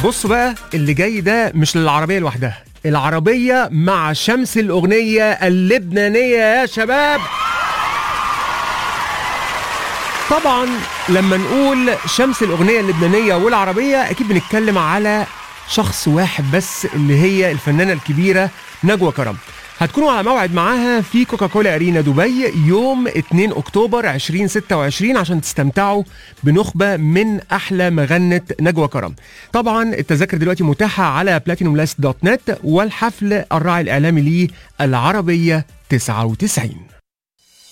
بص بقى، اللي جاي ده مش للعربية لوحدها، العربية مع شمس الأغنية اللبنانية يا شباب. طبعا لما نقول شمس الأغنية اللبنانية والعربية أكيد بنتكلم على شخص واحد بس، اللي هي الفنانة الكبيرة نجوى كرم. هتكونوا على موعد معاها في كوكاكولا أرينا دبي يوم 2 أكتوبر 2026 عشان تستمتعوا بنخبة من أحلى مغنة نجوى كرم. طبعا التذاكر دلوقتي متاحة على platinumlist.net، والحفل الراعي الإعلامي ليه العربية 99.